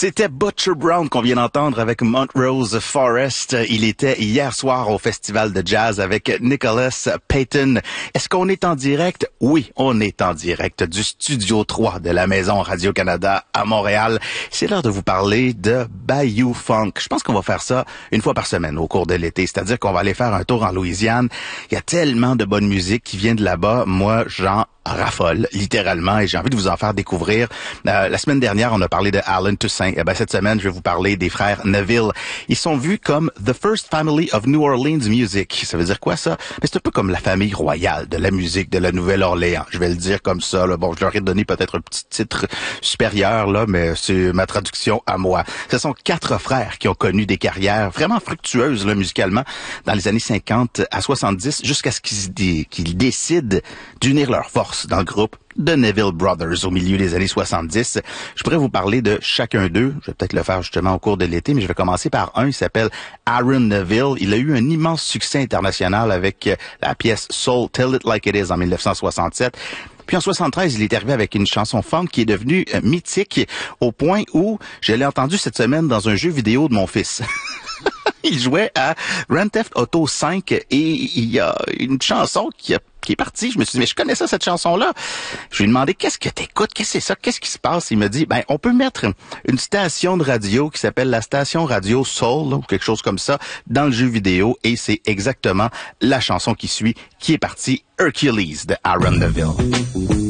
C'était Butcher Brown qu'on vient d'entendre avec Montrose Forest. Il était hier soir au Festival de Jazz avec Nicholas Payton. Est-ce qu'on est en direct? Oui, on est en direct du Studio 3 de la Maison Radio-Canada à Montréal. C'est l'heure de vous parler de Bayou Funk. Je pense qu'on va faire ça une fois par semaine au cours de l'été. C'est-à-dire qu'on va aller faire un tour en Louisiane. Il y a tellement de bonne musique qui vient de là-bas. Moi, j'en raffole, littéralement, et j'ai envie de vous en faire découvrir. La semaine dernière, on a parlé de Alan Toussaint. Eh ben, cette semaine, je vais vous parler des frères Neville. Ils sont vus comme The First Family of New Orleans Music. Ça veut dire quoi, ça? Mais c'est un peu comme la famille royale de la musique de la Nouvelle-Orléans. Je vais le dire comme ça, là. Bon, je leur ai donné peut-être un petit titre supérieur, là, mais c'est ma traduction à moi. Ce sont 4 frères qui ont connu des carrières vraiment fructueuses, là, musicalement, dans les années 50 à 70, jusqu'à ce qu'ils décident d'unir leurs forces dans le groupe The Neville Brothers au milieu des années 70. Je pourrais vous parler de chacun d'eux. Je vais peut-être le faire justement au cours de l'été, mais je vais commencer par un. Il s'appelle Aaron Neville. Il a eu un immense succès international avec la pièce Soul Tell It Like It Is en 1967. Puis en 73, il est arrivé avec une chanson funk qui est devenue mythique au point où je l'ai entendue cette semaine dans un jeu vidéo de mon fils. Il jouait à Grand Theft Auto 5 et il y a une chanson qui est partie. Je me suis dit, mais je connais ça, cette chanson-là. Je lui ai demandé, qu'est-ce que t'écoutes? Qu'est-ce que c'est ça? Qu'est-ce qui se passe? Il me dit, ben, on peut mettre une station de radio qui s'appelle la station radio Soul, ou quelque chose comme ça, dans le jeu vidéo, et c'est exactement la chanson qui suit, qui est partie, Hercules de Aaron Neville.